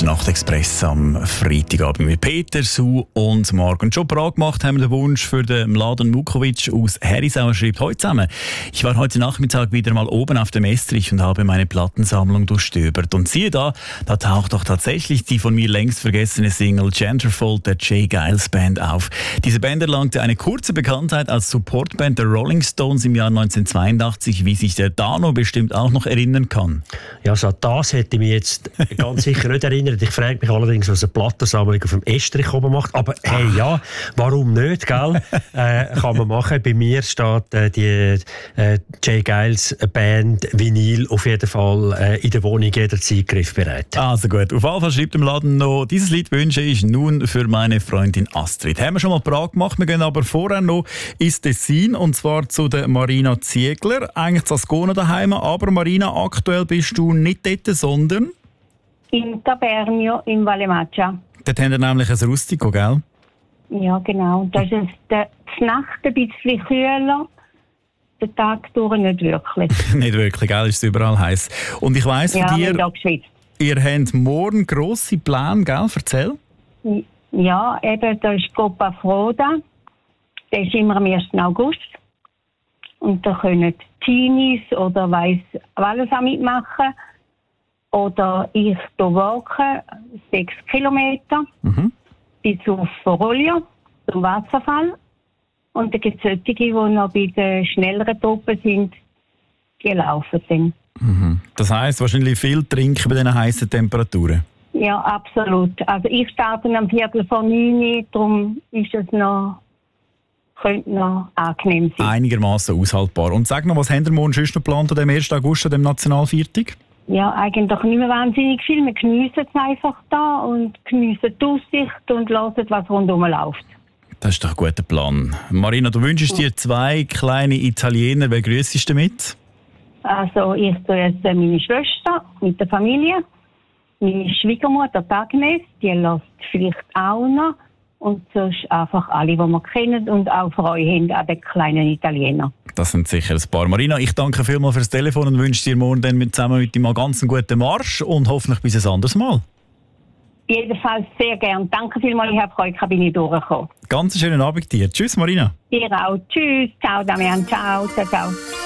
der Nachtexpress am Freitagabend mit Peter, Sue und Marc. Und schon parat gemacht haben wir den Wunsch für den Mladen Vukovic aus Herisau. Er schreibt heute zusammen: Ich war heute Nachmittag wieder mal oben auf dem Estrich und habe meine Plattensammlung durchstöbert. Und siehe da taucht doch tatsächlich die von mir längst vergessene Single Genderfold der J. Geils Band auf. Diese Band erlangte eine kurze Bekanntheit als Supportband der Rolling Stones im Jahr 1982, wie sich der Dano bestimmt auch noch erinnern kann. Ja, also das hätte ich mich jetzt ganz sicher nicht erinnert. Ich frage mich allerdings, was eine Plattensammlung auf dem Estrich oben macht. Aber hey, ja, warum nicht, gell? Kann man machen. Bei mir steht die J. Geils Band Vinyl auf jeden Fall in der Wohnung jederzeit griffbereit. Also gut, auf jeden Fall schreibt im Laden noch: Dieses Lied wünsche ich nun für meine Freundin Astrid. Haben wir schon mal parat gemacht. Wir gehen aber vorher noch ins Tessin, und zwar zu der Marina Ziegler. Eigentlich zu Ascona daheim, aber Marina, aktuell bist du nicht dort, sondern in Tabernio in Vallemaggia. dort haben wir nämlich ein Rustico, gell? Ja, genau. Da ist es die Nacht ein bisschen kühler, den Tag durch nicht wirklich. Nicht wirklich, gell? Ist es überall heiß. Und ich weiss von dir, ihr habt morgen grosse Pläne, gell? Erzähl. Ja, eben, da ist Copa Froda. Der ist immer am 1. August. Und da können Teenies oder weiss alles auch mitmachen. Oder ich walke 6 Kilometer bis auf Forolio zum Wasserfall. Und dann gibt es solche, die noch bei den schnelleren Truppen sind, die laufen dann. Das heisst, wahrscheinlich viel trinken bei diesen heißen Temperaturen. Ja, absolut. Also ich starte am 8:45, darum ist es noch, könnte noch angenehm sein. Einigermaßen aushaltbar. Und sag noch, was habt ihr morgen sonst noch geplant an dem 1. August, an dem Nationalviertag? Ja, eigentlich nicht mehr wahnsinnig viel. Wir geniessen es einfach da und geniessen die Aussicht und hören, was rundherum läuft. Das ist doch ein guter Plan. Marina, du wünschst dir 2 kleine Italiener. Wer grüssest du mit? Also ich grüße meine Schwester mit der Familie, meine Schwiegermutter Agnes, die lässt vielleicht auch noch, und sonst einfach alle, die wir kennen und auch Freude haben an den kleinen Italiener. Das sind sicher ein paar. Marina, ich danke vielmals fürs Telefon und wünsche dir morgen dann zusammen mit ihm einen ganz guten Marsch und hoffentlich bis ein anderes Mal. Jedenfalls sehr gern. Danke vielmals, ich habe Freude, bin ich durchgekommen. Ganz schönen Abend dir. Tschüss, Marina. Dir auch. Tschüss. Ciao, Damian. Ciao. Ciao, ciao.